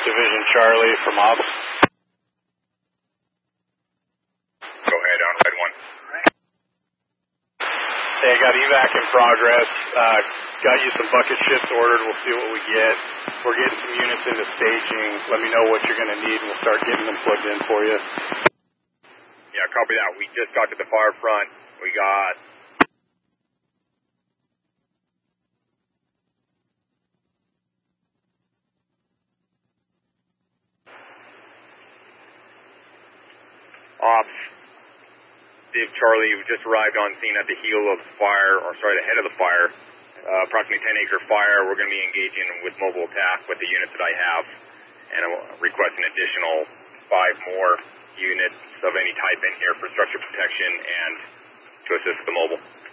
Division Charlie from Ops. Go ahead, on Red 1. Hey, I got evac in progress. Got you some bucket shifts ordered. We'll see what we get. We're getting some units into staging. Let me know what you're going to need, and we'll start getting them plugged in for you. Yeah, copy that. We just got to the far front. We got... Ops. Div Charlie, we just arrived on scene at the heel of the fire, or sorry, the head of the fire. Approximately 10-acre fire. We're going to be engaging with mobile attack with the units that I have, and I'll request an additional 5 more units of any type in here for structure protection and to assist with the mobile.